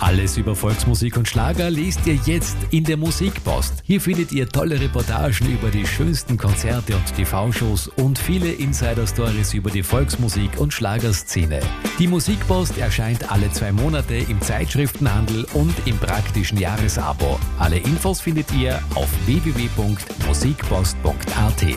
Alles über Volksmusik und Schlager lest ihr jetzt in der Musikpost. Hier findet ihr tolle Reportagen über die schönsten Konzerte und TV-Shows und viele Insider-Stories über die Volksmusik und Schlagerszene. Die Musikpost erscheint alle 2 Monate im Zeitschriftenhandel und im praktischen Jahresabo. Alle Infos findet ihr auf www.musikpost.at.